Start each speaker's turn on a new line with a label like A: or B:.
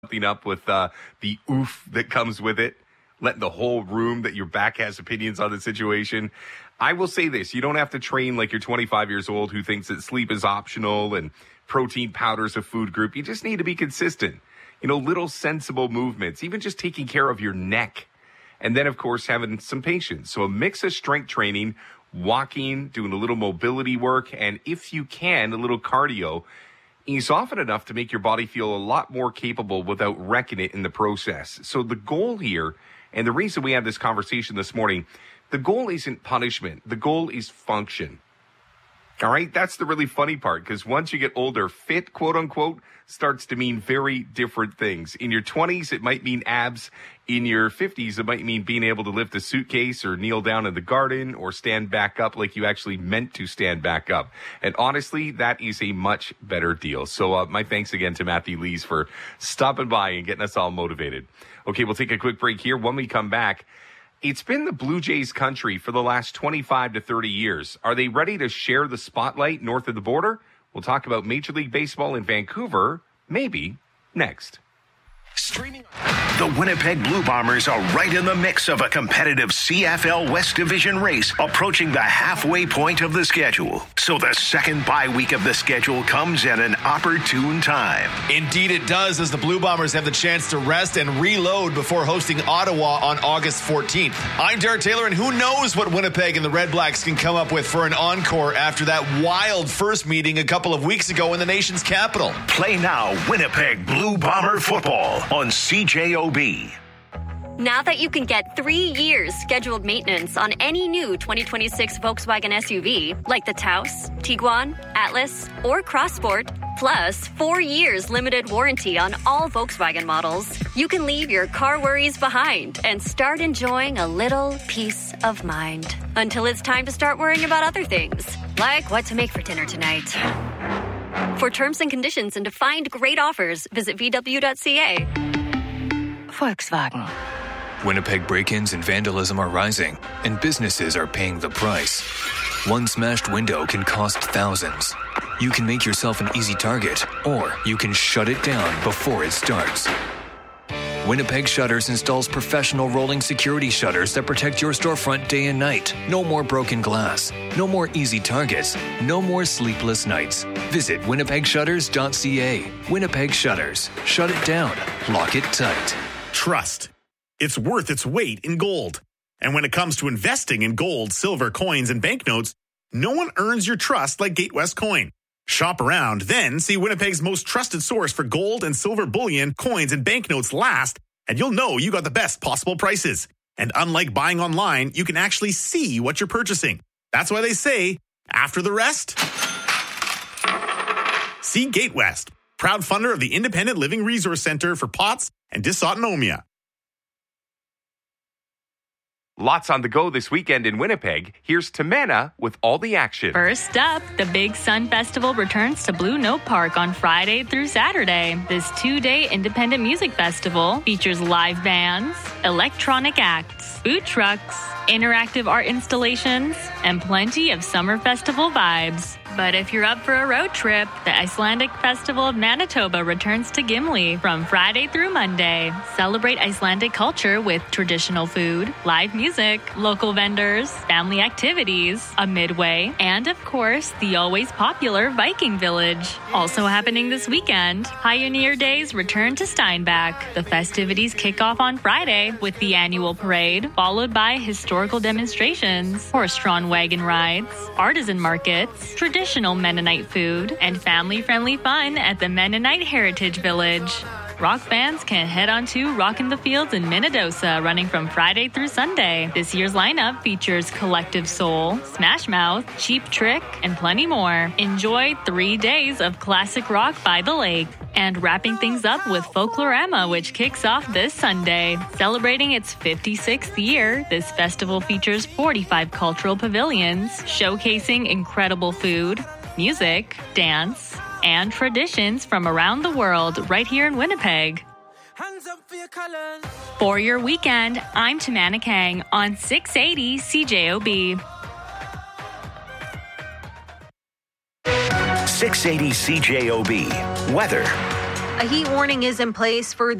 A: something up with the oof that comes with it, letting the whole room that your back has opinions on the situation. I will say this, you don't have to train like you're 25 years old who thinks that sleep is optional and protein powder's a food group. You just need to be consistent. Little sensible movements, even just taking care of your neck. And then, of course, having some patience. So a mix of strength training, walking, doing a little mobility work, and if you can, a little cardio is often enough to make your body feel a lot more capable without wrecking it in the process. So the goal here, and the reason we had this conversation this morning, the goal isn't punishment. The goal is function. All right? That's the really funny part, because once you get older, fit, quote unquote, starts to mean very different things. In your 20s, it might mean abs. In your 50s, it might mean being able to lift a suitcase or kneel down in the garden or stand back up like you actually meant to stand back up. And honestly, that is a much better deal. So my thanks again to Matthew Lees for stopping by and getting us all motivated. Okay, we'll take a quick break here. When we come back, it's been the Blue Jays country for the last 25 to 30 years. Are they ready to share the spotlight north of the border? We'll talk about Major League Baseball in Vancouver, maybe, next.
B: Streaming. The Winnipeg Blue Bombers are right in the mix of a competitive CFL West Division race approaching the halfway point of the schedule. So the second bye week of the schedule comes at an opportune time.
C: Indeed it does, as the Blue Bombers have the chance to rest and reload before hosting Ottawa on August 14th. I'm Derek Taylor, and who knows what Winnipeg and the Red Blacks can come up with for an encore after that wild first meeting a couple of weeks ago in the nation's capital.
B: Play now Winnipeg Blue Bomber football on CJOB.
D: Now that you can get 3 years scheduled maintenance on any new 2026 Volkswagen SUV, like the Taos, Tiguan, Atlas, or Crossport, plus 4 years limited warranty on all Volkswagen models, you can leave your car worries behind and start enjoying a little peace of mind. Until it's time to start worrying about other things, like what to make for dinner tonight. For terms and conditions and to find great offers, visit VW.ca. Volkswagen.
E: Winnipeg break-ins and vandalism are rising, and businesses are paying the price. One smashed window can cost thousands. You can make yourself an easy target, or you can shut it down before it starts. Winnipeg Shutters installs professional rolling security shutters that protect your storefront day and night. No more broken glass. No more easy targets. No more sleepless nights. Visit winnipegshutters.ca. Winnipeg Shutters. Shut it down. Lock it tight.
F: Trust. It's worth its weight in gold. And when it comes to investing in gold, silver, coins, and banknotes, no one earns your trust like Gatewest Coin. Shop around, then see Winnipeg's most trusted source for gold and silver bullion, coins, and banknotes last, and you'll know you got the best possible prices. And unlike buying online, you can actually see what you're purchasing. That's why they say, after the rest, see Gatewest, proud funder of the Independent Living Resource Center for POTS and Dysautonomia.
A: Lots on the go this weekend in Winnipeg. Here's Tamana with all the action.
G: First up, the Big Sun Festival returns to Blue Note Park on Friday through Saturday. This 2-day independent music festival features live bands, electronic acts, food trucks, interactive art installations, and plenty of summer festival vibes. But if you're up for a road trip, the Icelandic Festival of Manitoba returns to Gimli from Friday through Monday. Celebrate Icelandic culture with traditional food, live music, local vendors, family activities, a midway, and of course, the always popular Viking Village. Also happening this weekend, Pioneer Days return to Steinbach. The festivities kick off on Friday with the annual parade, followed by historical demonstrations, horse-drawn wagon rides, artisan markets, traditional Mennonite food, and family-friendly fun at the Mennonite Heritage Village. Rock fans can head on to Rockin' the Fields in Minnedosa, running from Friday through Sunday. This year's lineup features Collective Soul, Smash Mouth, Cheap Trick, and plenty more. Enjoy 3 days of classic rock by the lake. And wrapping things up with Folklorama, which kicks off this Sunday. Celebrating its 56th year, this festival features 45 cultural pavilions, showcasing incredible food, music, dance, and traditions from around the world right here in Winnipeg. For your weekend, I'm Tamana Kang on 680 CJOB.
B: 680 CJOB. Weather.
H: A heat warning is in place for the